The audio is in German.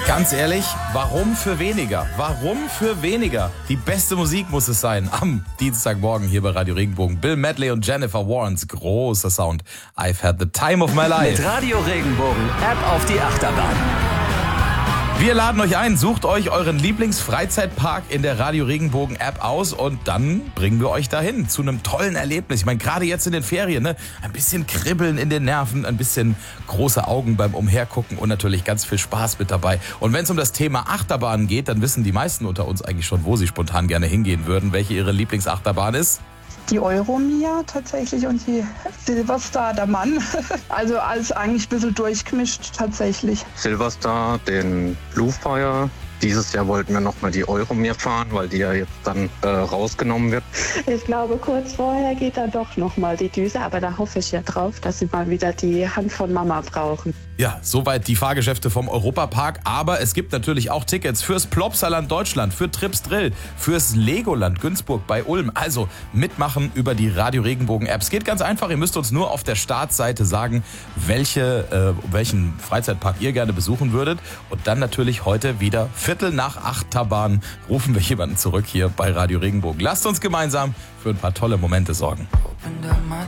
Ganz ehrlich, warum für weniger? Warum für weniger? Die beste Musik muss es sein. Am Dienstagmorgen hier bei Radio Regenbogen. Bill Medley und Jennifer Warnes. Großer Sound. I've had the time of my life. Mit Radio Regenbogen. Ab auf die Achterbahn. Wir laden euch ein, sucht euch euren Lieblingsfreizeitpark in der Radio Regenbogen App aus und dann bringen wir euch dahin zu einem tollen Erlebnis. Ich meine, gerade jetzt in den Ferien, ne? Ein bisschen Kribbeln in den Nerven, ein bisschen große Augen beim Umhergucken und natürlich ganz viel Spaß mit dabei. Und wenn es um das Thema Achterbahnen geht, dann wissen die meisten unter uns eigentlich schon, wo sie spontan gerne hingehen würden, welche ihre Lieblingsachterbahn ist. Die Euromia tatsächlich und die Silverstar, der Mann. Also alles eigentlich ein bisschen durchgemischt tatsächlich. Silverstar, den Bluefire. Dieses Jahr wollten wir nochmal die Euromir fahren, weil die ja jetzt dann rausgenommen wird. Ich glaube, kurz vorher geht da doch nochmal die Düse, aber da hoffe ich ja drauf, dass sie mal wieder die Hand von Mama brauchen. Ja, soweit die Fahrgeschäfte vom Europapark, aber es gibt natürlich auch Tickets fürs Plopsaland Deutschland, für Trips Drill, fürs Legoland Günzburg bei Ulm. Also mitmachen über die Radio Regenbogen App. Es geht ganz einfach, ihr müsst uns nur auf der Startseite sagen, welchen Freizeitpark ihr gerne besuchen würdet und dann natürlich heute wieder 7:45 rufen wir jemanden zurück hier bei Radio Regenbogen. Lasst uns gemeinsam für ein paar tolle Momente sorgen.